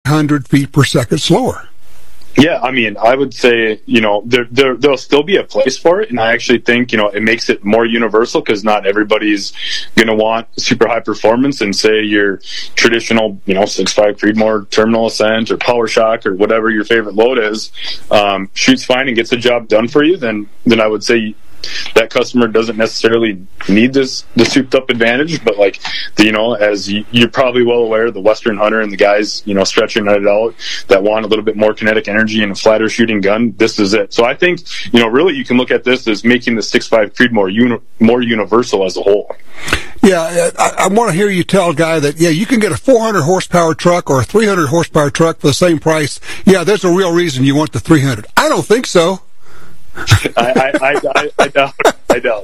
100 feet per second slower. Yeah, I mean, I would say, there'll still be a place for it. And I actually think, it makes it more universal because not everybody's going to want super high performance. And say your traditional, 6.5 Creedmoor terminal ascent or PowerShock or whatever your favorite load is, shoots fine and gets the job done for you, then I would say that customer doesn't necessarily need the souped up advantage, but as you're probably well aware, the Western Hunter and the guys, stretching it out that want a little bit more kinetic energy and a flatter shooting gun, this is it. So I think, really you can look at this as making the 6.5 Creedmoor more universal as a whole. Yeah, I want to hear you tell a guy that, you can get a 400 horsepower truck or a 300 horsepower truck for the same price. Yeah, there's a real reason you want the 300. I don't think so. I doubt.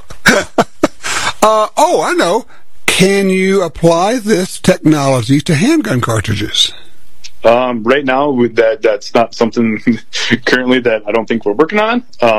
I know. Can you apply this technology to handgun cartridges? Right now, that's not something currently that I don't think we're working on.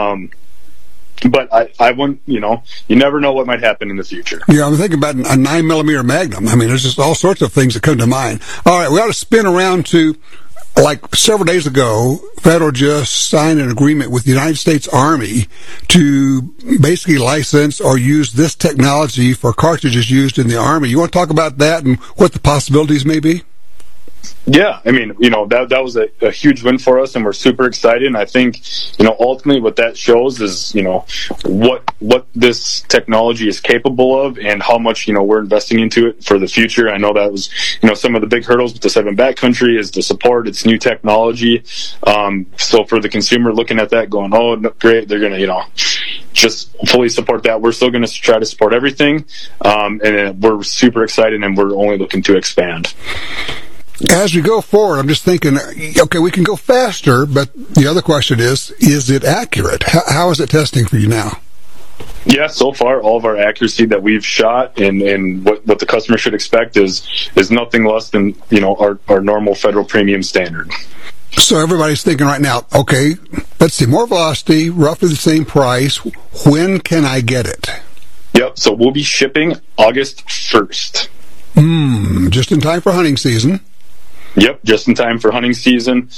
But I wouldn't, you never know what might happen in the future. Yeah, I'm thinking about a 9mm Magnum. I mean, there's just all sorts of things that come to mind. All right, we ought to spin around to, several days ago, Federal just signed an agreement with the United States Army to basically license or use this technology for cartridges used in the Army. You want to talk about that and what the possibilities may be? Yeah, I mean, that was a huge win for us, and we're super excited. And I think, ultimately what that shows is, what this technology is capable of and how much, we're investing into it for the future. I know that was, some of the big hurdles with the 7 backcountry is the support. It's new technology. So for the consumer looking at that going, oh, great, they're going to, just fully support that. We're still going to try to support everything. And we're super excited, and we're only looking to expand. As we go forward, I'm just thinking, okay, we can go faster, but the other question is it accurate? How is it testing for you now? Yeah, so far, all of our accuracy that we've shot and what the customer should expect is nothing less than, our normal Federal premium standard. So everybody's thinking right now, okay, let's see, more velocity, roughly the same price. When can I get it? Yep, so we'll be shipping August 1st. Just in time for hunting season. Yep, just in time for hunting season.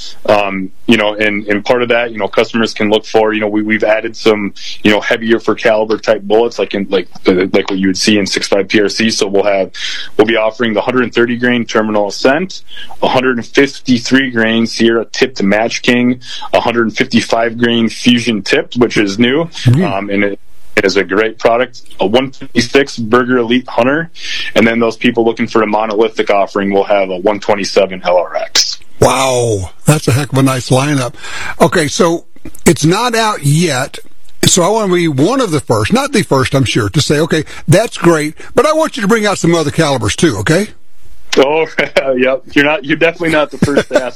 And part of that, customers can look for, we've added some, heavier for caliber type bullets, like what you would see in 6.5 PRC. So we'll be offering the 130 grain Terminal Ascent, 153 grain Sierra tipped Match King, 155 grain Fusion tipped, which is new, and it is a great product, a 156 Berger Elite Hunter, and then those people looking for a monolithic offering will have a 127 LRX. Wow, that's a heck of a nice lineup. Okay, so it's not out yet, so I want to be one of the first, not the first, I'm sure, to say, okay, that's great, but I want you to bring out some other calibers too, okay? Oh, yep. You're definitely not the first to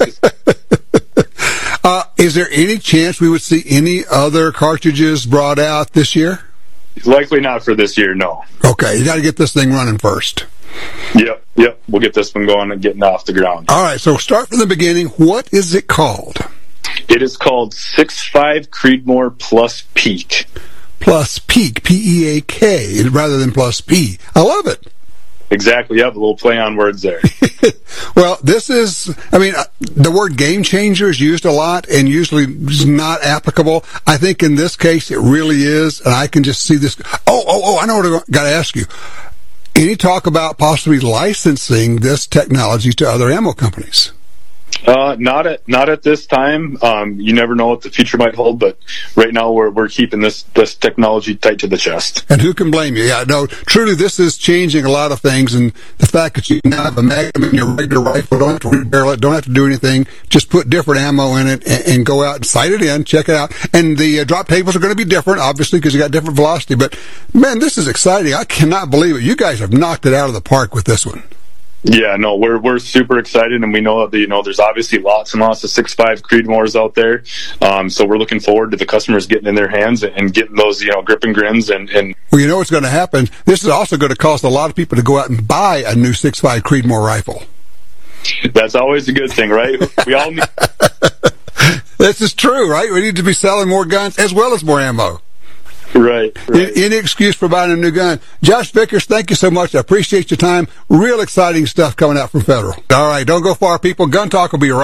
ask us. Is there any chance we would see any other cartridges brought out this year? Likely not for this year, no. Okay, you got to get this thing running first. Yep. We'll get this one going and getting off the ground. All right, so start from the beginning. What is it called? It is called 6.5 Creedmoor Plus Peak. Plus Peak, P-E-A-K, rather than Plus P. I love it. Exactly, yep, a little play on words there. Well, this is, the word game changer is used a lot and usually is not applicable. I think in this case it really is, and I can just see this. I know what I got to ask you. Any talk about possibly licensing this technology to other ammo companies? Not at this time. You never know what the future might hold, but right now we're keeping this technology tight to the chest. And who can blame you? Yeah, no, truly this is changing a lot of things, and the fact that you can have a Magnum in your regular rifle, don't have to rebarrel it, don't have to do anything, just put different ammo in it and go out and sight it in, check it out. And the drop tables are going to be different, obviously, because you got different velocity, but man, this is exciting. I cannot believe it. You guys have knocked it out of the park with this one. Yeah, no, we're super excited, and we know that there's obviously lots and lots of 6.5 Creedmoors out there. So we're looking forward to the customers getting in their hands and getting those grip and grins and. Well, you know what's going to happen. This is also going to cause a lot of people to go out and buy a new 6.5 Creedmoor rifle. That's always a good thing, right? We all need. This is true, right? We need to be selling more guns as well as more ammo. Right. Any excuse for buying a new gun. Josh Vickers, thank you so much. I appreciate your time. Real exciting stuff coming out from Federal. All right, don't go far, people. Gun Talk will be right